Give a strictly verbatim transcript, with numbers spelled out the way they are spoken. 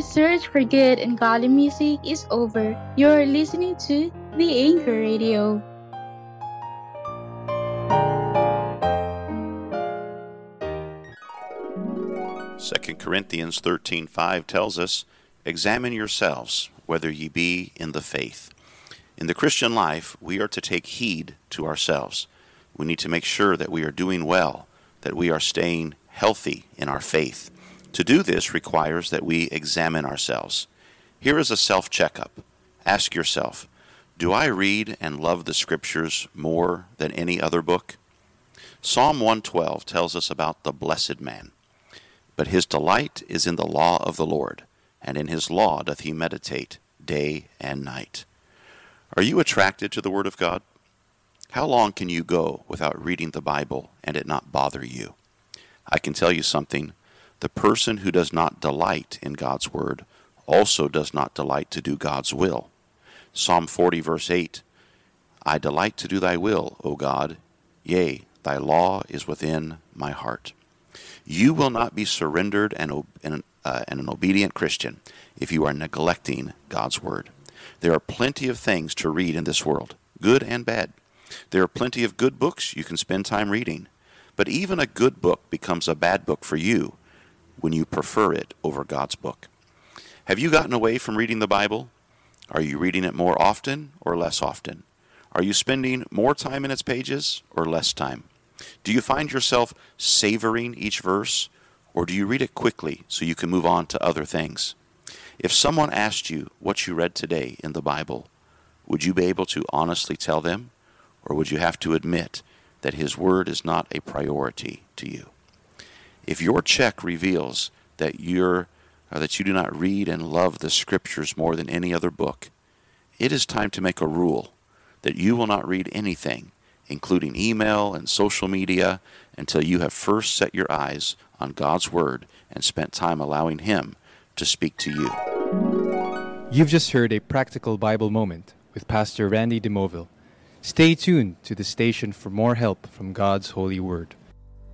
search for good and godly music is over. You're listening to the Anchor Radio. Second Corinthians thirteen five tells us, "Examine yourselves, whether ye be in the faith." In the Christian life, we are to take heed to ourselves. We need to make sure that we are doing well, that we are staying healthy in our faith. To do this requires that we examine ourselves. Here is a self-checkup. Ask yourself, do I read and love the Scriptures more than any other book? Psalm one twelve tells us about the blessed man. But his delight is in the law of the Lord, and in his law doth he meditate day and night. Are you attracted to the Word of God? How long can you go without reading the Bible and it not bother you? I can tell you something. The person who does not delight in God's Word also does not delight to do God's will. Psalm forty verse eight, I delight to do thy will, O God, yea, thy law is within my heart. You will not be surrendered and, and, uh, and an obedient Christian if you are neglecting God's Word. There are plenty of things to read in this world, good and bad. There are plenty of good books you can spend time reading. But even a good book becomes a bad book for you when you prefer it over God's book. Have you gotten away from reading the Bible? Are you reading it more often or less often? Are you spending more time in its pages or less time? Do you find yourself savoring each verse, or do you read it quickly so you can move on to other things? If someone asked you what you read today in the Bible, would you be able to honestly tell them, or would you have to admit that His Word is not a priority to you? If your check reveals that you're or that you do not read and love the Scriptures more than any other book, it is time to make a rule that you will not read anything, including email and social media, until you have first set your eyes on God's Word and spent time allowing Him to speak to you. You've just heard a practical Bible moment with Pastor Randy DeMoville. Stay tuned to the station for more help from God's holy Word.